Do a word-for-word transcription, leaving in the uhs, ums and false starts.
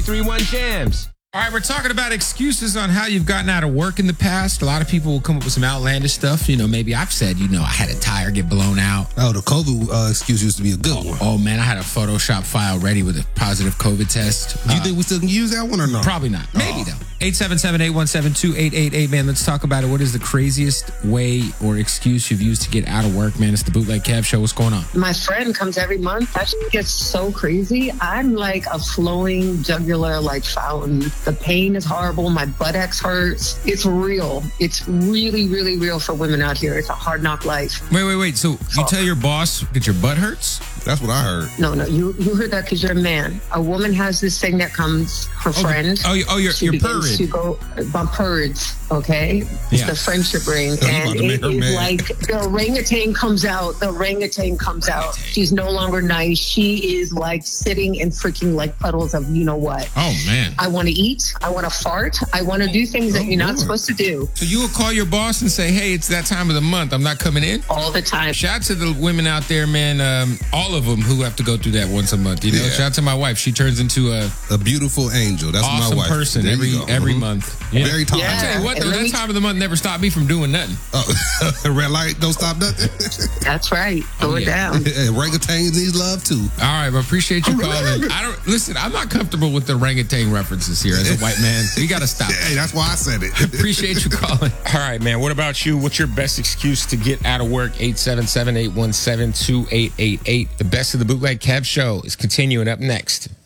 three one jams. All right, we're talking about excuses on how you've gotten out of work in the past. A lot of people will come up with some outlandish stuff. You know, maybe I've said, you know, I had a tire get blown out. Oh, the COVID uh, excuse used to be a good one. Oh, man, I had a Photoshop file ready with a positive COVID test. Do you Uh, think we still can use that one or no? Probably not. Maybe, Oh. though. eight seven seven, eight one seven, two eight eight eight, man. Let's talk about it. What is the craziest way or excuse you've used to get out of work, man? It's the Bootleg Kev Show. What's going on? My friend comes every month. That shit gets so crazy. I'm like a flowing jugular like fountain. The pain is horrible. My buttocks hurts. It's real. It's really, really real for women out here. It's a hard knock life. Wait, wait, wait. So you tell your boss that your butt hurts? That's what I heard. No, no, you you heard that because you're a man. A woman has this thing that comes, her friend. Oh, you- oh, you're, she you're begins purring. to go my purrs, okay? It's Yeah. the friendship ring. You And about to make it her is mad. like the orangutan comes out. The orangutan comes out. She's no longer nice. She is like sitting in freaking like puddles of you know what. Oh, man. I want to eat. I want to fart. I want to do things that Oh, you're not Lord. supposed to do So you will call your boss and say, hey, it's that time of the month. I'm not coming in? all the time. Shout out to the women out there, man. Um, all of them who have to go through that once a month. You know, Yeah. shout out to my wife. She turns into a A beautiful angel. That's awesome my wife. person There every you go. every Mhm. month. Yeah. Very tall. Yeah. I tell you what, And though, let that me- time of the month never stopped me from doing nothing. Oh, red light don't stop nothing. That's right. Throw Oh, it yeah. down. Orangutans needs love too. All right, but appreciate you calling. I don't listen. I'm not comfortable with the orangutan references here as a white man. We got to stop. Hey, that's why I said it. Appreciate you calling. All right, man. What about you? What's your best excuse to get out of work? eight seven seven, eight one seven, two eight eight eight. The best of the Bootleg Kev Show is continuing up next.